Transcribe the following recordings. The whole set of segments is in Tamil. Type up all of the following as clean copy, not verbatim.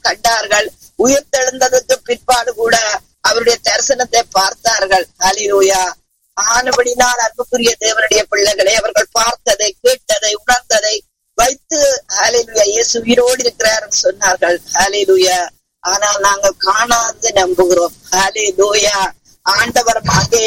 கண்டார்கள். உயிர்த்தெழுந்ததுக்கு பிற்பாடு கூட அவருடைய தரிசனத்தை பார்த்தார்கள். ஹல்லேலூயா. ஆனபடினால் அன்புக்குரிய தேவனுடைய பிள்ளைகளை அவர்கள் பார்த்ததை, கேட்டதை, உணர்ந்ததை வைத்து ஹல்லேலூயா இயேசு உயிரோடு இருக்கிறார் சொன்னார்கள். ஹல்லேலூயா. ஆனால் நாங்கள் காணாது நம்புகிறோம். ஹல்லேலூயா. ஆண்டவர் அங்கே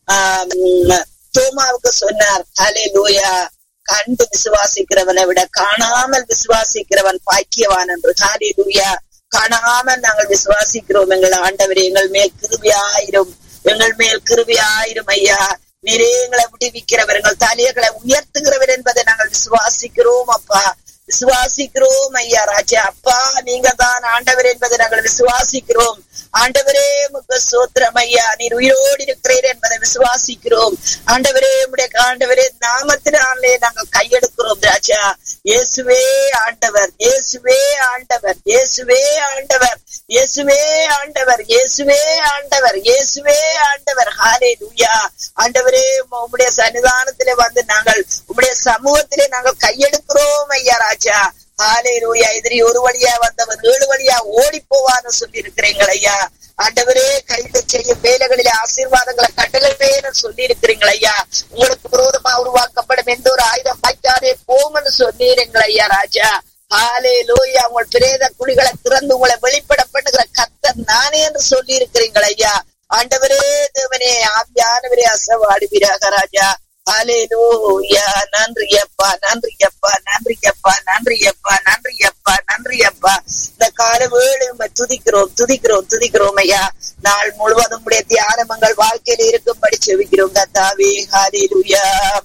தோமாவுக்கு சொன்னார், ஹல்லேலூயா, கண்டு விசுவாசிக்கிறவனை விட காணாமல் விசுவாசிக்கிறவன் பாக்கியவான் என்று. ஹல்லேலூயா. காணாமல் நாங்கள் விசுவாசிக்கிறோம். எங்கள் ஆண்டவரே, எங்கள் மேல் கிருபையாயிரும், எங்கள் மேல் கிருபையாயிரும் ஐயா. நீரே எங்களை விடுவிக்கிறவர், எங்கள் தலைகளை உயர்த்துகிறவர் என்பதை நாங்கள் விசுவாசிக்கிறோம் அப்பா, விசுவாசிக்கிறோம் ஐயா ராஜா. அப்பா, நீங்க தான் ஆண்டவர் என்பதை நாங்கள் விசுவாசிக்கிறோம். ஆண்டவரே உமக்கு ஸ்தோத்திரம் ஐயா. நீர் உயிரோடு இருக்கிறீர் என்பதை விசுவாசிக்கிறோம். ஆண்டவரே, உம்முடைய ஆண்டவரே நாமத்தினாலே நாங்கள் கையெடுக்கிறோம் ராஜா. இயேசுவே ஆண்டவர், இயேசுவே ஆண்டவர், இயேசுவே ஆண்டவர், இயேசுவே ஆண்டவர், இயேசுவே ஆண்டவர், இயேசுவே ஆண்டவர். ஹல்லேலூயா. ஆண்டவரே, உம்முடைய சன்னிதானத்திலே வந்து நாங்கள் உம்முடைய சமூகத்திலே நாங்கள் கையெடுக்கிறோம் ஐயா ராஜா. ஹல்லேலூயா. எதிரி ஒரு வழியா வந்தவன் 7 வழியா ஓடி போவான்னு சொல்லி இருக்கிறீங்கள் ஐயா. ஆண்டவரே, கைது செய்யும் வேலைகளிலே ஆசீர்வாதங்களை கட்டளைன்னு சொல்லி இருக்கிறீங்கள் ஐயா. உங்களுக்கு விரோதமா உருவாக்கப்படும் எந்த ஒரு ஆயுதம் பாய்க்காதே போம்னு சொன்னீர்கள் ஐயா ராஜா. ஹல்லேலூயா. உங்கள் பிரேத குழிகளை திறந்து உங்களை வெளிப்பட பண்ணுகிற கர்த்தர் நானே என்று சொல்லி இருக்கிறீங்கள் ஐயா. ஆண்டவரே தேவனே, ஆவியானவரே அசைவாடுவீராக ராஜா. ஹல்லேலூயா. நன்றி அப்பா, நன்றி அப்பா, நன்றி அப்பா, நன்றி அப்பா, நன்றி அப்பா, நன்றி அப்பா. இந்த கால வேளை துதிக்கிறோம், துதிக்கிறோம், துதிக்கிறோம் ஐயா. நாள் முழுவதும் உடைய தியானம் எங்கள் வாழ்க்கையில இருக்கும்படி செவிக்கிறோம் கர்த்தாவே. ஹல்லேலூயா,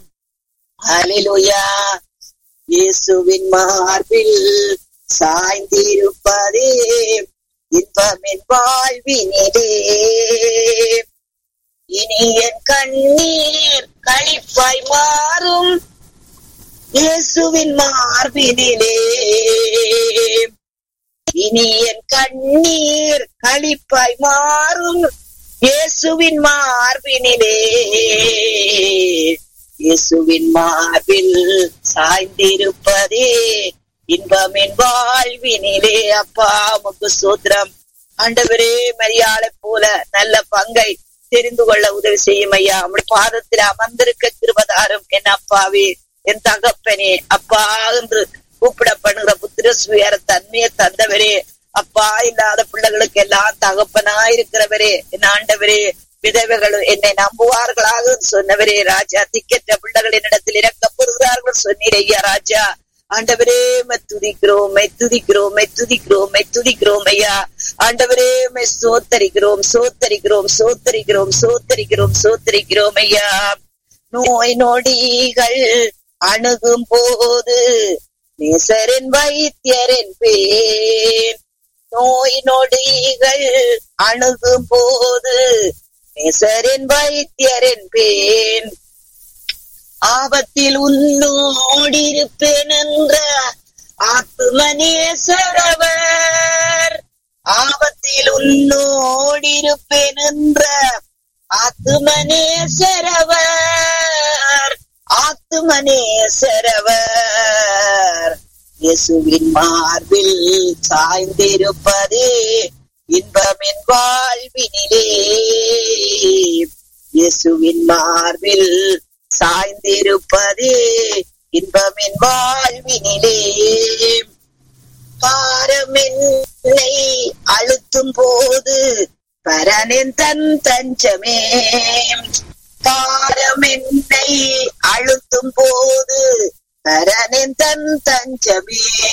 ஹல்லேலூயா. இயேசுவின் மார்பில் சாய்ந்திருப்பதே இன்பம் என் வாழ்வினிலே, இனி என் கண்ணீர் களிப்பாய் மாறும் இயேசுவின் மார்பினிலே, இனி என் கண்ணீர் களிப்பாய் மாறும் இயேசுவின் மார்பினிலே, இயேசுவின் மார்பில் சாய்ந்திருப்பதே இன்பம் என் வாழ்வினிலே. அப்பா, உமக்கு ஸ்தோத்திரம். ஆண்டவரே, மரியாளை போல நல்ல பங்கை தெரிந்து கொள்ள உதவி செய்யும் ஐயா. உம்முடைய பாதத்தில் அமர்ந்திருக்க கிருபதாரும் என் அப்பாவே, என் தகப்பனே. அப்பா என்று கூப்பிடப்படுகிற புத்திர சுயர தன்மையை தந்தவரே, அப்பா, இல்லாத பிள்ளைகளுக்கு எல்லாம் தகப்பனாயிருக்கிறவரே, என் ஆண்டவரே, விதவைகள் என்னை நம்புவார்களாக சொன்னவரே ராஜா. திக்கற்ற பிள்ளைகள் என்னிடத்தில் இறக்கப்படுகிறார்கள் சொன்னீர் ஐயா ராஜா. ஆண்டவரே, துதிக்கிறோம், துதிக்கிறோம், துதிக்கிறோம், துதிக்கிறோம் ஐயா. ஆண்டவரே, சோத்தரிக்கிறோம், சோத்தரிக்கிறோம், சோத்தரிக்கிறோம், சோத்தரிக்கிறோம், சோத்தரிக்கிறோம் ஐயா. நோய் நொடிகள் அணுகும் போது நேசரின் வைத்தியரின் பேர், நோய் நொடிகள் அணுகும் போது நேசரின் வைத்தியரின் பேர், ஆபத்தில் உன்னோடிருப்பேன் என்ற ஆத்துமநேசரவர், ஆபத்தில் உன்னோடிருப்பேன் என்ற ஆத்துமநேசரவர், ஆத்துமநேசரவர். இயேசுவின் மார்பில் சாய்ந்திருப்பதே இன்பம் என் வாழ்வினிலே, இயேசுவின் மார்பில் சாய்ந்திருப்பதே இன்பம் என் வாழ்வினிலே. பாரம் என்னை அழுத்தும் போது பரனின் தன் தஞ்சமே, பாரம் என்னை அழுத்தும் போது பரனின் தன் தஞ்சமே,